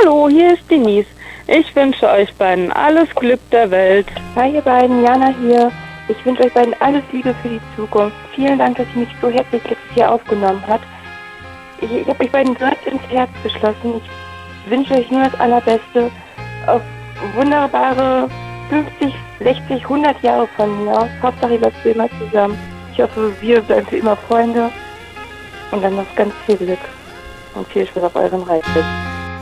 Hallo, hier ist Denise. Ich wünsche euch beiden alles Glück der Welt. Hi ihr beiden, Jana hier. Ich wünsche euch beiden alles Liebe für die Zukunft. Vielen Dank, dass ihr mich so herzlich letztes Jahr aufgenommen habt. Ich habe euch beiden direkt ins Herz geschlossen. Ich wünsche euch nur das Allerbeste. Auf wunderbare 50, 60, 100 Jahre von mir aus. Hauptsache ihr bleibt für immer zusammen. Ich hoffe, wir bleiben für immer Freunde. Und dann noch ganz viel Glück und viel Spaß auf euren Reisen.